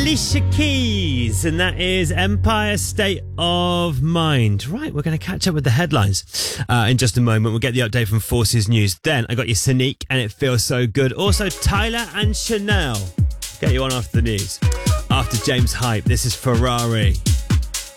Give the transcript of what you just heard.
Alicia Keys, and that is Empire State of Mind. Right, we're going to catch up with the headlines in just a moment. We'll get the update from Forces News. Then I got your Sonique, and it feels so good. Also, Tyler and Chanel. Get you on after the news. After James Hype, this is Ferrari.